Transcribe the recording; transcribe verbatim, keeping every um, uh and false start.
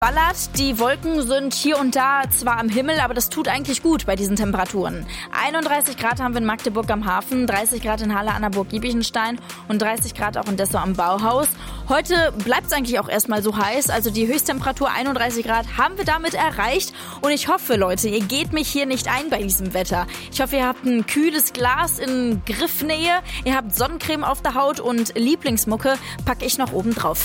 Ballert. Die Wolken sind hier und da zwar am Himmel, aber das tut eigentlich gut bei diesen Temperaturen. einunddreißig Grad haben wir in Magdeburg am Hafen, dreißig Grad in Halle an der Burg Giebichenstein und dreißig Grad auch in Dessau am Bauhaus. Heute bleibt es eigentlich auch erstmal so heiß, also die Höchsttemperatur einunddreißig Grad haben wir damit erreicht. Und ich hoffe, Leute, ihr geht mich hier nicht ein bei diesem Wetter. Ich hoffe, ihr habt ein kühles Glas in Griffnähe, ihr habt Sonnencreme auf der Haut und Lieblingsmucke packe ich noch oben drauf.